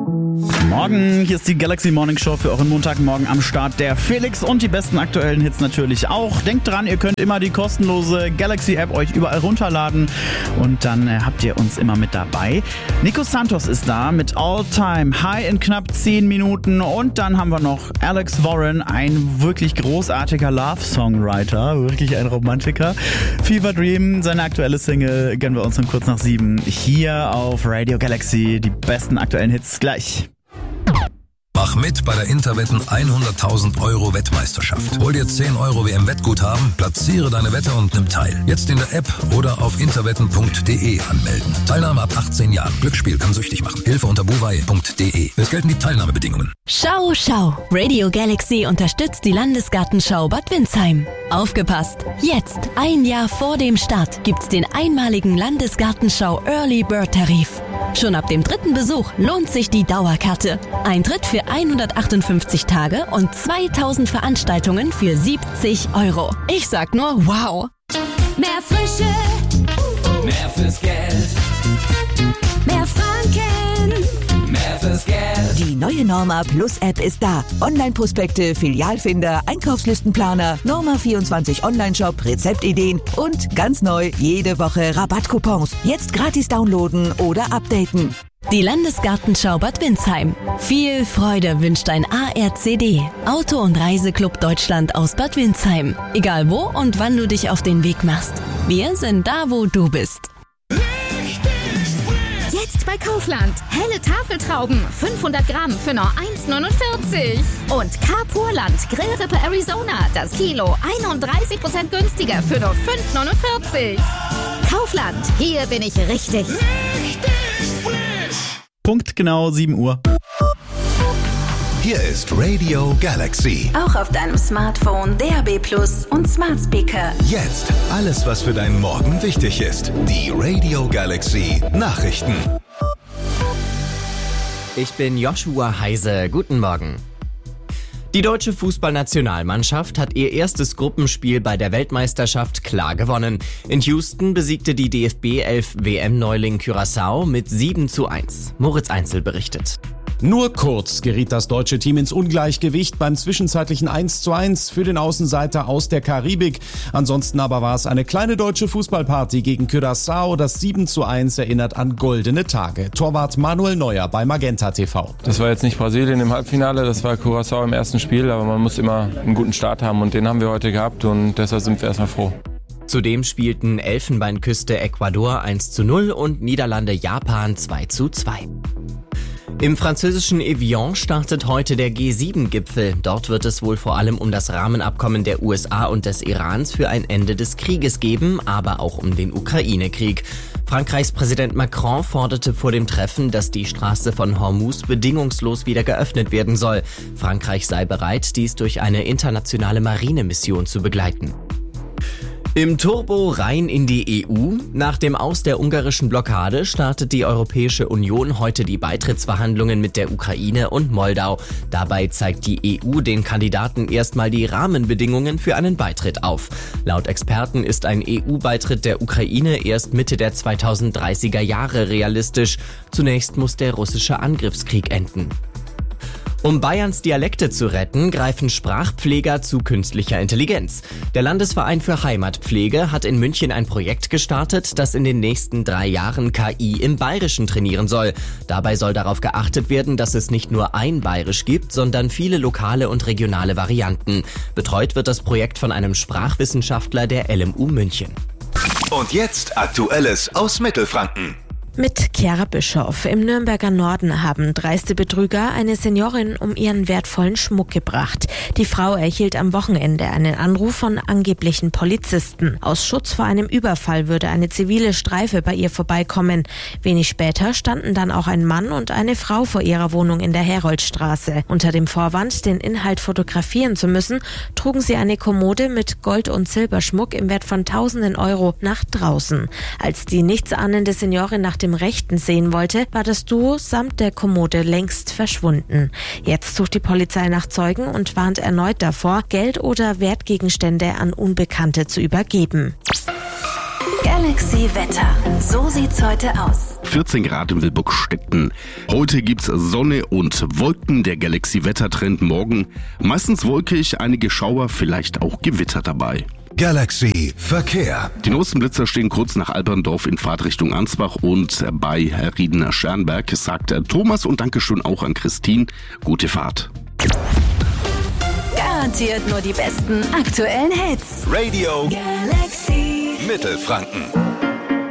Morgen, hier ist die Galaxy Morning Show für euren Montagmorgen am Start. Der Felix und die besten aktuellen Hits natürlich auch. Denkt dran, ihr könnt immer die kostenlose Galaxy App euch überall runterladen und dann habt ihr uns immer mit dabei. Nico Santos ist da mit All Time High in knapp 10 Minuten und dann haben wir noch Alex Warren, ein wirklich großartiger Love-Songwriter, wirklich ein Romantiker. Fever Dream, seine aktuelle Single, gönnen wir uns um kurz nach 7 hier auf Radio Galaxy. Die besten aktuellen Hits gleich. Mach mit bei der Interwetten 100.000 Euro Wettmeisterschaft. Hol dir 10 Euro WM-Wettguthaben, platziere deine Wette und nimm teil. Jetzt in der App oder auf interwetten.de anmelden. Teilnahme ab 18 Jahren. Glücksspiel kann süchtig machen. Hilfe unter buwei.de. Es gelten die Teilnahmebedingungen. Schau, schau. Radio Galaxy unterstützt die Landesgartenschau Bad Windsheim. Aufgepasst! Jetzt, ein Jahr vor dem Start, gibt's den einmaligen Landesgartenschau Early Bird Tarif. Schon ab dem 3. Besuch lohnt sich die Dauerkarte. Eintritt für 158 Tage und 2000 Veranstaltungen für 70 Euro. Ich sag nur wow! Mehr Frische, mehr fürs Geld, mehr Franken, mehr fürs Geld. Die neue Norma Plus App ist da. Online-Prospekte, Filialfinder, Einkaufslistenplaner, Norma 24 Online-Shop, Rezeptideen und ganz neu jede Woche Rabattcoupons. Jetzt gratis downloaden oder updaten. Die Landesgartenschau Bad Windsheim. Viel Freude wünscht ein ARCD, Auto- und Reiseclub Deutschland aus Bad Windsheim. Egal wo und wann du dich auf den Weg machst. Wir sind da, wo du bist. Jetzt bei Kaufland. Helle Tafeltrauben, 500 Gramm für nur 1,49. Und Carpurland Grillrippe Arizona, das Kilo 31% günstiger für nur 5,49. Kaufland, hier bin ich richtig. Punkt genau 7 Uhr. Hier ist Radio Galaxy. Auch auf deinem Smartphone, DAB+ und Smart Speaker. Jetzt alles, was für deinen Morgen wichtig ist. Die Radio Galaxy Nachrichten. Ich bin Joshua Heise. Guten Morgen. Die deutsche Fußballnationalmannschaft hat ihr erstes Gruppenspiel bei der Weltmeisterschaft klar gewonnen. In Houston besiegte die DFB 11 WM-Neuling Curaçao mit 7:1. Moritz Einzel berichtet. Nur kurz geriet das deutsche Team ins Ungleichgewicht beim zwischenzeitlichen 1:1 für den Außenseiter aus der Karibik. Ansonsten aber war es eine kleine deutsche Fußballparty gegen Curaçao. Das 7:1 erinnert an goldene Tage. Torwart Manuel Neuer bei Magenta TV. Das war jetzt nicht Brasilien im Halbfinale, das war Curaçao im ersten Spiel, aber man muss immer einen guten Start haben und den haben wir heute gehabt und deshalb sind wir erstmal froh. Zudem spielten Elfenbeinküste Ecuador 1:0 und Niederlande Japan 2:2. Im französischen Evian startet heute der G7-Gipfel. Dort wird es wohl vor allem um das Rahmenabkommen der USA und des Irans für ein Ende des Krieges geben, aber auch um den Ukraine-Krieg. Frankreichs Präsident Macron forderte vor dem Treffen, dass die Straße von Hormuz bedingungslos wieder geöffnet werden soll. Frankreich sei bereit, dies durch eine internationale Marinemission zu begleiten. Im Turbo rein in die EU. Nach dem Aus der ungarischen Blockade startet die Europäische Union heute die Beitrittsverhandlungen mit der Ukraine und Moldau. Dabei zeigt die EU den Kandidaten erstmal die Rahmenbedingungen für einen Beitritt auf. Laut Experten ist ein EU-Beitritt der Ukraine erst Mitte der 2030er Jahre realistisch. Zunächst muss der russische Angriffskrieg enden. Um Bayerns Dialekte zu retten, greifen Sprachpfleger zu künstlicher Intelligenz. Der Landesverein für Heimatpflege hat in München ein Projekt gestartet, das in den nächsten 3 Jahren KI im Bayerischen trainieren soll. Dabei soll darauf geachtet werden, dass es nicht nur ein Bayerisch gibt, sondern viele lokale und regionale Varianten. Betreut wird das Projekt von einem Sprachwissenschaftler der LMU München. Und jetzt Aktuelles aus Mittelfranken. Mit Chiara Bischoff. Im Nürnberger Norden haben dreiste Betrüger eine Seniorin um ihren wertvollen Schmuck gebracht. Die Frau erhielt am Wochenende einen Anruf von angeblichen Polizisten. Aus Schutz vor einem Überfall würde eine zivile Streife bei ihr vorbeikommen. Wenig später standen dann auch ein Mann und eine Frau vor ihrer Wohnung in der Heroldstraße. Unter dem Vorwand, den Inhalt fotografieren zu müssen, trugen sie eine Kommode mit Gold- und Silberschmuck im Wert von Tausenden Euro nach draußen. Als die nichtsahnende Seniorin nach dem Rechten sehen wollte, war das Duo samt der Kommode längst verschwunden. Jetzt sucht die Polizei nach Zeugen und warnt erneut davor, Geld oder Wertgegenstände an Unbekannte zu übergeben. Galaxy Wetter. So sieht's heute aus. 14 Grad in Wilburg-Stetten. Heute gibt's Sonne und Wolken, der Galaxy-Wettertrend morgen. Meistens wolkig, einige Schauer, vielleicht auch Gewitter dabei. Galaxy Verkehr. Die neuesten Blitzer stehen kurz nach Alberndorf in Fahrtrichtung Ansbach und bei Riedener-Sternberg, sagt Thomas, und Dankeschön auch an Christine. Gute Fahrt. Garantiert nur die besten aktuellen Hits. Radio Galaxy Mittelfranken.